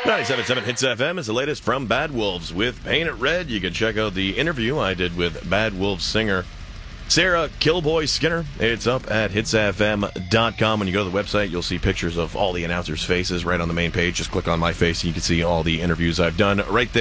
97.7 Hits FM is the latest from Bad Wolves with Paint It Red. You can check out the interview I did with Bad Wolves singer Sarah Killboy Skinner. It's up at hitsfm.com. When you go to the website, you'll see pictures of all the announcers' faces right on the main page. Just click on my face and you can see all the interviews I've done right there.